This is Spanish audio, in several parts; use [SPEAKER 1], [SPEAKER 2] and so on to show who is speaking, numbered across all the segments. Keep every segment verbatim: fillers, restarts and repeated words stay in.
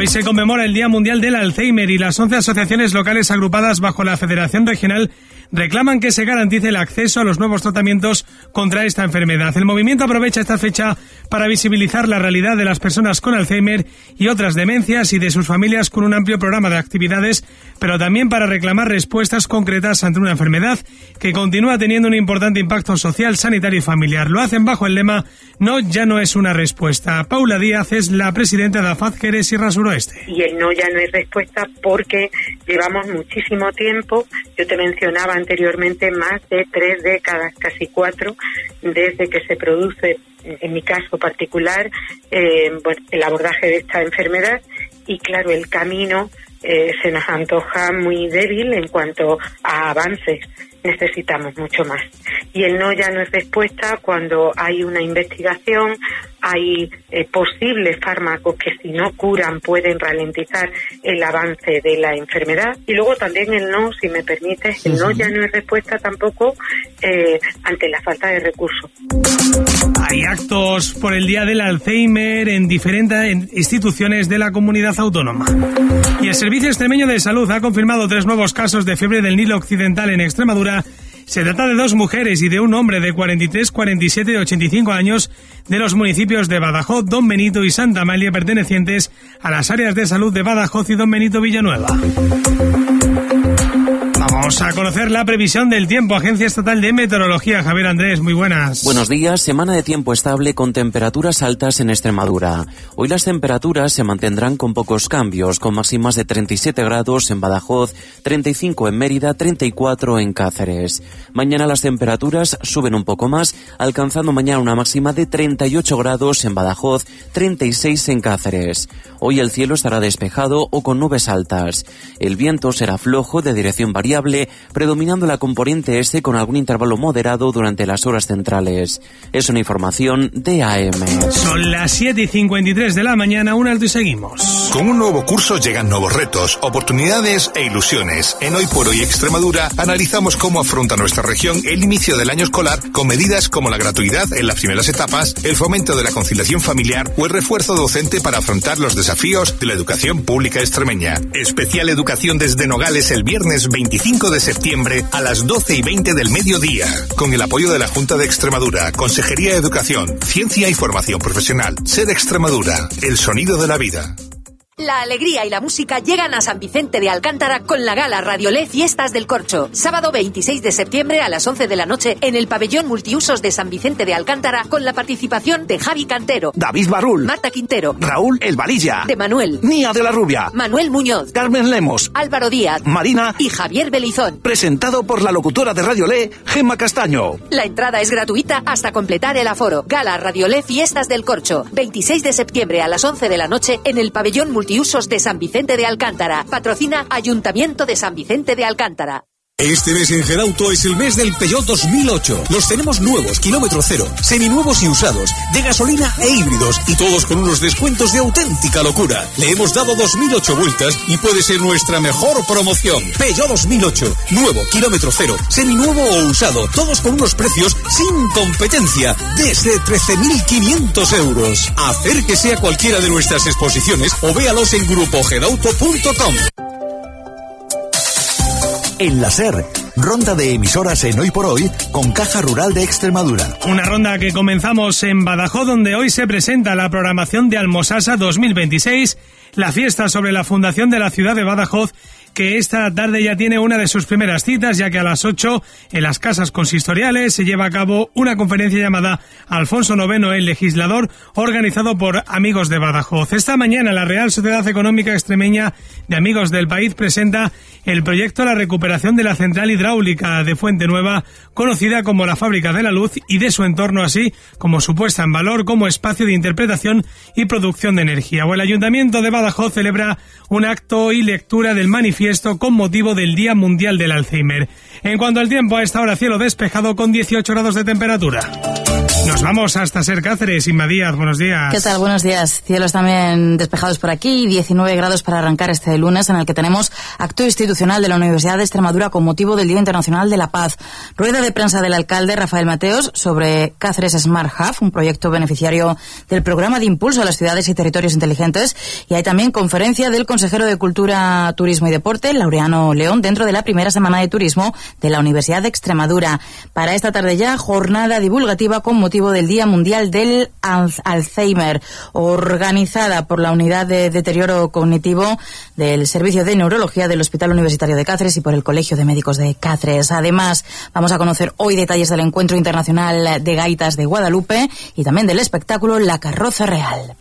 [SPEAKER 1] Hoy se conmemora el Día Mundial del Alzheimer y las once asociaciones locales agrupadas bajo la Federación Regional reclaman que se garantice el acceso a los nuevos tratamientos contra esta enfermedad. El movimiento aprovecha esta fecha para visibilizar la realidad de las personas con Alzheimer y otras demencias y de sus familias con un amplio programa de actividades, pero también para reclamar respuestas concretas ante una enfermedad que continúa teniendo un importante impacto social, sanitario y familiar. Lo hacen bajo el lema "No ya no es una respuesta". Paula Díaz es la presidenta de AFAD Jerez Sierra Suroeste.
[SPEAKER 2] Y el no ya no es respuesta porque llevamos muchísimo tiempo, yo te mencionaba anteriormente, más de tres décadas, casi cuatro, desde que se produce, en mi caso particular, eh, bueno, el abordaje de esta enfermedad, y claro, el camino eh, se nos antoja muy débil en cuanto a avances. Necesitamos mucho más. Y el no ya no es respuesta cuando hay una investigación, hay eh, posibles fármacos que si no curan pueden ralentizar el avance de la enfermedad. Y luego también el no, si me permites, el no ya no es respuesta tampoco eh, ante la falta de recursos.
[SPEAKER 1] Hay actos por el Día del Alzheimer en diferentes instituciones de la comunidad autónoma. Y el Servicio Extremeño de Salud ha confirmado tres nuevos casos de fiebre del Nilo Occidental en Extremadura. Se trata de dos mujeres y de un hombre de cuarenta y tres, cuarenta y siete y ochenta y cinco años de los municipios de Badajoz, Don Benito y Santa Amalia, pertenecientes a las áreas de salud de Badajoz y Don Benito Villanueva. Vamos a conocer la previsión del tiempo. Agencia Estatal de Meteorología. Javier Andrés, muy buenas.
[SPEAKER 3] Buenos días. Semana de tiempo estable con temperaturas altas en Extremadura. Hoy las temperaturas se mantendrán con pocos cambios, con máximas de treinta y siete grados en Badajoz, treinta y cinco en Mérida, treinta y cuatro en Cáceres. Mañana las temperaturas suben un poco más, alcanzando mañana una máxima de treinta y ocho grados en Badajoz, treinta y seis en Cáceres. Hoy el cielo estará despejado o con nubes altas. El viento será flojo de dirección variable, predominando la componente este con algún intervalo moderado durante las horas centrales. Es una información de A M.
[SPEAKER 1] Son las siete y cincuenta y tres de la mañana, un alto y seguimos.
[SPEAKER 4] Con un nuevo curso llegan nuevos retos, oportunidades e ilusiones. En Hoy por Hoy Extremadura analizamos cómo afronta nuestra región el inicio del año escolar con medidas como la gratuidad en las primeras etapas, el fomento de la conciliación familiar o el refuerzo docente para afrontar los desafíos de la educación pública extremeña. Especial educación desde Nogales el viernes veinticinco de septiembre a las doce y veinte del mediodía, con el apoyo de la Junta de Extremadura, Consejería de Educación, Ciencia y Formación Profesional. Ser Extremadura, el sonido de la vida.
[SPEAKER 5] La alegría y la música llegan a San Vicente de Alcántara con la gala Radiolé Fiestas del Corcho. Sábado veintiséis de septiembre a las once de la noche en el pabellón multiusos de San Vicente de Alcántara, con la participación de Javi Cantero,
[SPEAKER 6] David Barrul,
[SPEAKER 5] Marta Quintero,
[SPEAKER 6] Raúl El Valilla,
[SPEAKER 5] de Manuel,
[SPEAKER 6] Nia de la Rubia,
[SPEAKER 5] Manuel Muñoz,
[SPEAKER 6] Carmen Lemos,
[SPEAKER 5] Álvaro Díaz,
[SPEAKER 6] Marina
[SPEAKER 5] y Javier Belizón.
[SPEAKER 6] Presentado por la locutora de Radiolé, Gemma Castaño.
[SPEAKER 5] La entrada es gratuita hasta completar el aforo. Gala Radiolé Fiestas del Corcho. veintiséis de septiembre a las once de la noche en el pabellón multiusos de San Vicente de Alcántara. Patrocina Ayuntamiento de San Vicente de Alcántara.
[SPEAKER 7] Este mes en Gerauto es el mes del Peugeot dos mil ocho. Los tenemos nuevos, kilómetro cero, seminuevos y usados, de gasolina e híbridos, y todos con unos descuentos de auténtica locura. Le hemos dado dos mil ocho vueltas y puede ser nuestra mejor promoción. Peugeot dos mil ocho, nuevo, kilómetro cero, seminuevo o usado, todos con unos precios sin competencia, desde trece mil quinientos euros. Acérquese a cualquiera de nuestras exposiciones o véalos en grupo gerauto punto com.
[SPEAKER 8] En la SER, ronda de emisoras en Hoy por Hoy con Caja Rural de Extremadura.
[SPEAKER 1] Una ronda que comenzamos en Badajoz, donde hoy se presenta la programación de Almosasa dos mil veintiséis, la fiesta sobre la fundación de la ciudad de Badajoz, que esta tarde ya tiene una de sus primeras citas, ya que a las ocho en las casas consistoriales se lleva a cabo una conferencia llamada Alfonso noveno el legislador, organizado por Amigos de Badajoz. Esta mañana la Real Sociedad Económica Extremeña de Amigos del País presenta el proyecto La recuperación de la central hidráulica de Fuente Nueva, conocida como la Fábrica de la Luz, y de su entorno, así como su puesta en valor como espacio de interpretación y producción de energía. O el Ayuntamiento de Badajoz celebra un acto y lectura del manifiesto con motivo del Día Mundial del Alzheimer. En cuanto al tiempo, a esta hora cielo despejado con dieciocho grados de temperatura. Nos vamos hasta Ser Cáceres. Inma Díaz, buenos días.
[SPEAKER 9] ¿Qué tal? Buenos días. Cielos también despejados por aquí, diecinueve grados para arrancar este lunes, en el que tenemos acto institucional de la Universidad de Extremadura con motivo del Día Internacional de la Paz. Rueda de prensa del alcalde Rafael Mateos sobre Cáceres Smart Hub, un proyecto beneficiario del Programa de Impulso a las Ciudades y Territorios Inteligentes. Y hay también conferencia del consejero de Cultura, Turismo y Deporte, Laureano León, dentro de la primera semana de turismo de la Universidad de Extremadura. Para esta tarde ya, jornada divulgativa con motivo del Día Mundial del Alzheimer, organizada por la Unidad de Deterioro Cognitivo del Servicio de Neurología del Hospital Universitario de Cáceres y por el Colegio de Médicos de Cáceres. Además, vamos a conocer hoy detalles del Encuentro Internacional de Gaitas de Guadalupe y también del espectáculo La Carroza Real.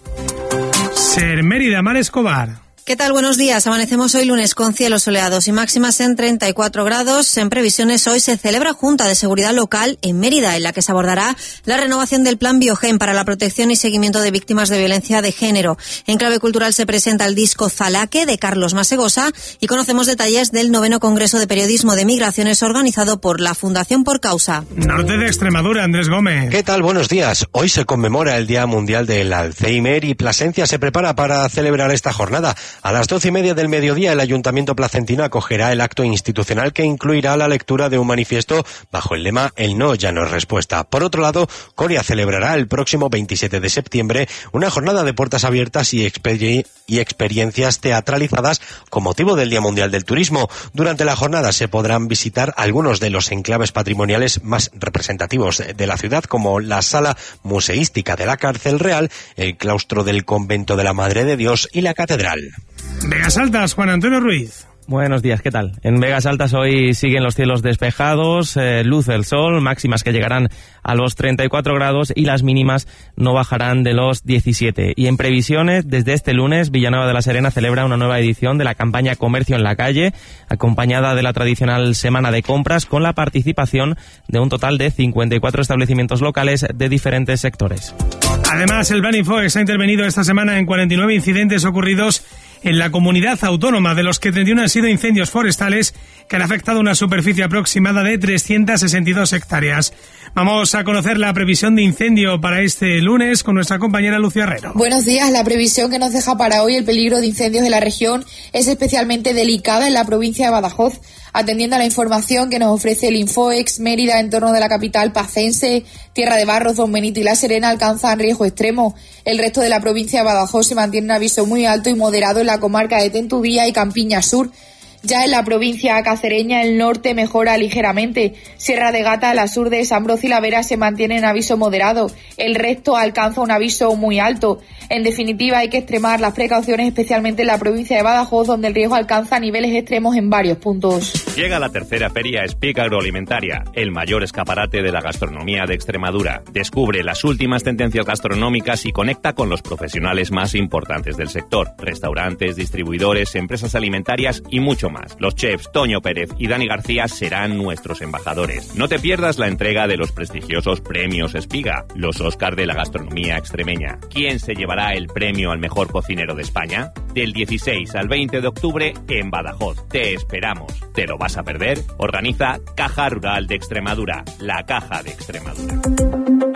[SPEAKER 1] Ser Mérida, Mar Escobar.
[SPEAKER 10] ¿Qué tal? Buenos días. Amanecemos hoy lunes con cielos soleados y máximas en treinta y cuatro grados. En previsiones, hoy se celebra Junta de Seguridad Local en Mérida, en la que se abordará la renovación del Plan Biogen para la protección y seguimiento de víctimas de violencia de género. En clave cultural se presenta el disco Zalaque de Carlos Masegosa y conocemos detalles del noveno Congreso de Periodismo de Migraciones organizado por la Fundación Por Causa.
[SPEAKER 1] Norte de Extremadura, Andrés Gómez.
[SPEAKER 11] ¿Qué tal? Buenos días. Hoy se conmemora el Día Mundial del Alzheimer y Plasencia se prepara para celebrar esta jornada. A las doce y media del mediodía, el Ayuntamiento placentino acogerá el acto institucional que incluirá la lectura de un manifiesto bajo el lema El no ya no es respuesta. Por otro lado, Coria celebrará el próximo veintisiete de septiembre una jornada de puertas abiertas y, exper- y experiencias teatralizadas con motivo del Día Mundial del Turismo. Durante la jornada se podrán visitar algunos de los enclaves patrimoniales más representativos de la ciudad, como la Sala Museística de la Cárcel Real, el claustro del Convento de la Madre de Dios y la Catedral.
[SPEAKER 1] Vegas Altas, Juan Antonio Ruiz.
[SPEAKER 12] Buenos días, ¿qué tal? En Vegas Altas hoy siguen los cielos despejados, eh, luz del sol, máximas que llegarán a los treinta y cuatro grados y las mínimas no bajarán de los diecisiete. Y en previsiones, desde este lunes, Villanueva de la Serena celebra una nueva edición de la campaña Comercio en la Calle, acompañada de la tradicional semana de compras con la participación de un total de cincuenta y cuatro establecimientos locales de diferentes sectores.
[SPEAKER 1] Además, el Plan Infoex ha intervenido esta semana en cuarenta y nueve incidentes ocurridos en la comunidad autónoma, de los que treinta y uno han sido incendios forestales que han afectado una superficie aproximada de trescientas sesenta y dos hectáreas. Vamos a conocer la previsión de incendio para este lunes con nuestra compañera Lucía Herrero.
[SPEAKER 13] Buenos días. La previsión que nos deja para hoy el peligro de incendios de la región es especialmente delicada en la provincia de Badajoz. Atendiendo a la información que nos ofrece el Infoex, Mérida, en torno de la capital pacense, Tierra de Barros, Don Benito y La Serena alcanzan riesgo extremo. El resto de la provincia de Badajoz se mantiene un aviso muy alto y moderado en la comarca de Tentudía y Campiña Sur. Ya en la provincia cacereña, el norte mejora ligeramente. Sierra de Gata, al sur de San Brocio y La Vera se mantiene en aviso moderado. El resto alcanza un aviso muy alto. En definitiva, hay que extremar las precauciones, especialmente en la provincia de Badajoz, donde el riesgo alcanza niveles extremos en varios puntos.
[SPEAKER 14] Llega la tercera feria Speak Agroalimentaria, el mayor escaparate de la gastronomía de Extremadura. Descubre las últimas tendencias gastronómicas y conecta con los profesionales más importantes del sector. Restaurantes, distribuidores, empresas alimentarias y mucho más. Más. Los chefs Toño Pérez y Dani García serán nuestros embajadores. No te pierdas la entrega de los prestigiosos premios Espiga, los Óscar de la gastronomía extremeña. ¿Quién se llevará el premio al mejor cocinero de España? Del dieciséis al veinte de octubre en Badajoz. Te esperamos. ¿Te lo vas a perder? Organiza Caja Rural de Extremadura, la Caja de Extremadura.